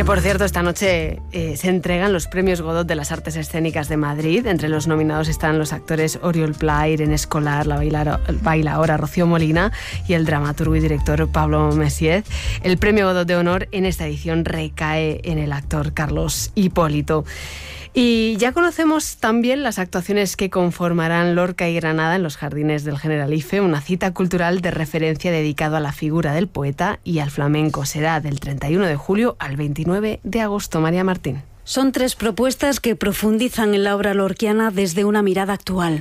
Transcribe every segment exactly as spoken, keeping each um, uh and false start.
por cierto, esta noche eh, se entregan los premios Godot de las Artes Escénicas de Madrid. Entre los nominados están los actores Oriol Pla, Irene Escolar, la bailaora Rocío Molina y el dramaturgo y director Pablo Messiez. El premio Godot de honor en esta edición recae en el actor Carlos Hipólito. Y ya conocemos también las actuaciones que conformarán Lorca y Granada en los Jardines del Generalife, una cita cultural de referencia dedicado a la figura del poeta y al flamenco. Será del treinta y uno de julio al veintinueve de agosto. María Martín. Son tres propuestas que profundizan en la obra lorquiana desde una mirada actual.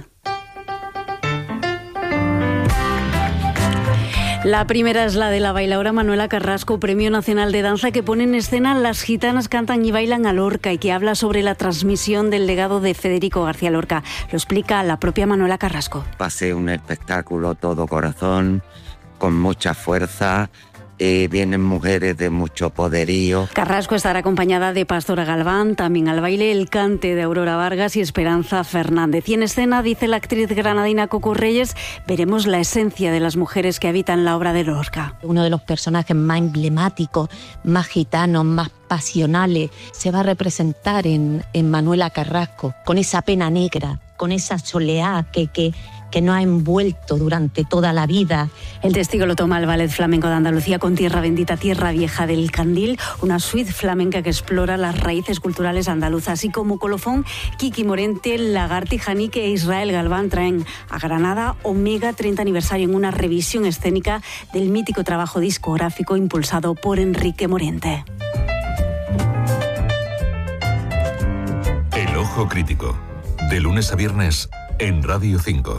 La primera es la de la bailaora Manuela Carrasco, Premio Nacional de Danza, que pone en escena Las gitanas cantan y bailan a Lorca y que habla sobre la transmisión del legado de Federico García Lorca. Lo explica la propia Manuela Carrasco. Pasé un espectáculo todo corazón, con mucha fuerza. Eh, vienen mujeres de mucho poderío. Carrasco estará acompañada de Pastora Galván, también al baile el cante de Aurora Vargas y Esperanza Fernández. Y en escena, dice la actriz granadina Coco Reyes, veremos la esencia de las mujeres que habitan la obra de Lorca. Uno de los personajes más emblemáticos, más gitanos, más pasionales, se va a representar en, en Manuela Carrasco, con esa pena negra, con esa soleá que... que que nos ha envuelto durante toda la vida. El testigo lo toma el Ballet Flamenco de Andalucía con Tierra Bendita, Tierra Vieja del Candil, una suite flamenca que explora las raíces culturales andaluzas, así como colofón, Kiki Morente, Lagarti Janique e Israel Galván traen a Granada Omega treinta aniversario en una revisión escénica del mítico trabajo discográfico impulsado por Enrique Morente. El Ojo Crítico, de lunes a viernes en Radio cinco.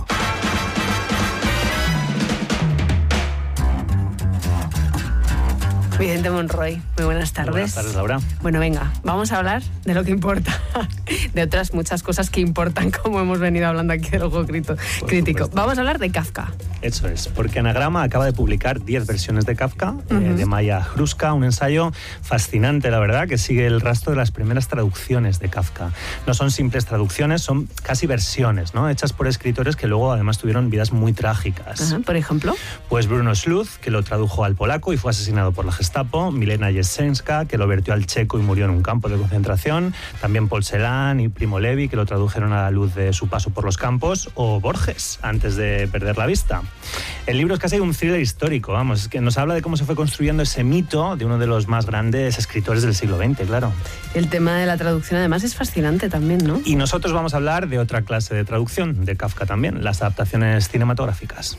Vicente Monroy, muy buenas tardes. Muy buenas tardes, Laura. Bueno, venga, vamos a hablar de lo que importa, de otras muchas cosas que importan, como hemos venido hablando aquí del Ojo Crítico. Supuesto. Vamos a hablar de Kafka. Eso es, porque Anagrama acaba de publicar diez versiones de Kafka, uh-huh. eh, de Maya Hruska, un ensayo fascinante, la verdad, que sigue el rastro de las primeras traducciones de Kafka. No son simples traducciones, son casi versiones, ¿no? Hechas por escritores que luego además tuvieron vidas muy trágicas. Uh-huh. ¿Por ejemplo? Pues Bruno Sluz, que lo tradujo al polaco y fue asesinado por la Gestapo, Milena Jessenska, que lo vertió al checo y murió en un campo de concentración, también Paul Celan y Primo Levi, que lo tradujeron a la luz de su paso por los campos, o Borges, antes de perder la vista. El libro es casi un thriller histórico, vamos, que nos habla de cómo se fue construyendo ese mito de uno de los más grandes escritores del siglo veinte, claro. El tema de la traducción además es fascinante también, ¿no? Y nosotros vamos a hablar de otra clase de traducción, de Kafka también, las adaptaciones cinematográficas.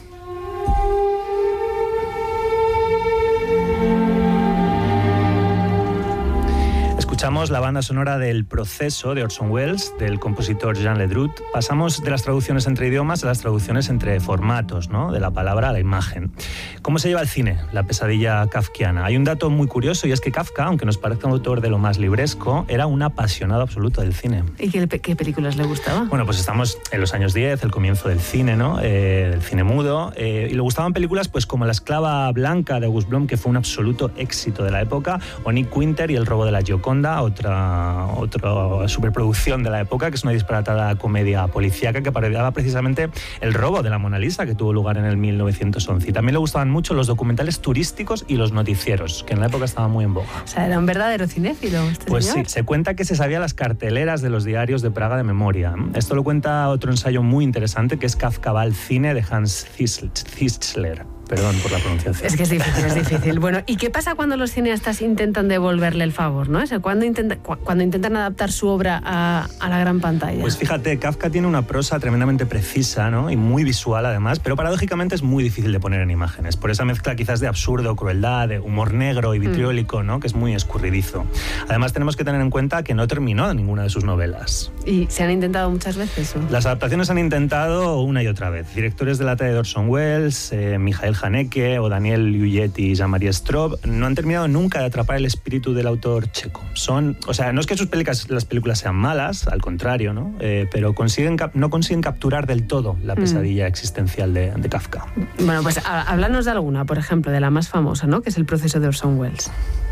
Escuchamos la banda sonora del Proceso de Orson Welles, del compositor Jean Ledrut. Pasamos de las traducciones entre idiomas a las traducciones entre formatos, ¿no? De la palabra a la imagen. ¿Cómo se lleva al cine la pesadilla kafkiana? Hay un dato muy curioso y es que Kafka, aunque nos parezca un autor de lo más libresco, era un apasionado absoluto del cine. ¿Y qué, qué películas le gustaba? Bueno, pues estamos en los años diez, el comienzo del cine, ¿no? Eh, del cine mudo. Eh, y le gustaban películas pues como La esclava blanca de August Blom, que fue un absoluto éxito de la época, o Nick Winter y El robo de la Gioconda, otra, otra superproducción de la época, que es una disparatada comedia policíaca que parodiaba precisamente el robo de la Mona Lisa, que tuvo lugar en el mil novecientos once. Y también le gustaban mucho los documentales turísticos y los noticieros, que en la época estaban muy en boga. O sea, era un verdadero cinéfilo este Pues señor. Sí, se cuenta que se sabía las carteleras de los diarios de Praga de memoria. Esto lo cuenta otro ensayo muy interesante, que es Kafka va al cine, de Hans Zisler. Perdón por la pronunciación. Es que es difícil, es difícil. Bueno, ¿y qué pasa cuando los cineastas intentan devolverle el favor, ¿no? O sea, cuando, intenta, cuando intentan adaptar su obra a, a la gran pantalla. Pues fíjate, Kafka tiene una prosa tremendamente precisa, ¿no? Y muy visual además, pero paradójicamente es muy difícil de poner en imágenes, por esa mezcla quizás de absurdo, crueldad, de humor negro y vitriólico, ¿no? Que es muy escurridizo. Además tenemos que tener en cuenta que no terminó ninguna de sus novelas. ¿Y se han intentado muchas veces? ¿O? Las adaptaciones se han intentado una y otra vez. Directores de la talla de Orson Welles, eh, Michael Haneke o Daniel Liuyetti y Jean-Marie Straub no han terminado nunca de atrapar el espíritu del autor checo. Son, o sea, no es que sus películas, las películas sean malas, al contrario, ¿no? Eh, pero consiguen, no consiguen capturar del todo la pesadilla mm. existencial de, de Kafka. Bueno, pues háblanos de alguna, por ejemplo, de la más famosa, ¿no? Que es El proceso de Orson Welles.